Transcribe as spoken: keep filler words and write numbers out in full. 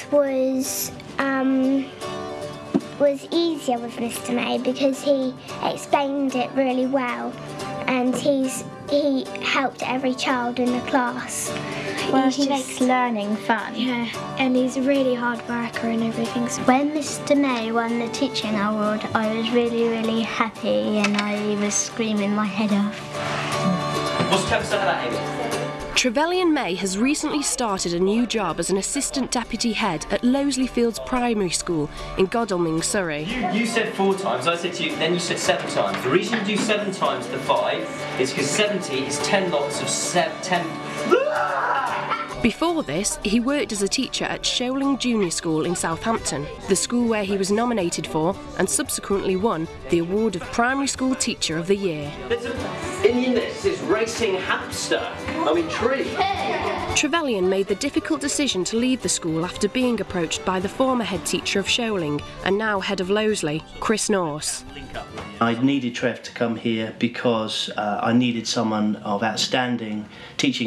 was um, was easier with Mister May because he explained it really well, and he's he helped every child in the class. Well, He's he just- makes learning fun. Yeah, and he's a really hard worker and everything. So When Mister May won the teaching award, I was really, really happy and I was screaming my head off. What's the episode of that, Amy? Trevelyan May has recently started a new job as an assistant deputy head at Loseley Fields Primary School in Godalming, Surrey. You, you said four times, I said to you, then you said seven times. The reason you do seven times the five is because seventy is ten lots of seven, ten... Before this, he worked as a teacher at Sholing Junior School in Southampton, the school where he was nominated for and subsequently won the award of Primary School Teacher of the Year. There's a... In this is racing hamster. I'm intrigued. Trevelyan made the difficult decision to leave the school after being approached by the former head teacher of Sholing and now head of Loseley, Chris Norse. I needed Trev to come here because uh, I needed someone of outstanding teaching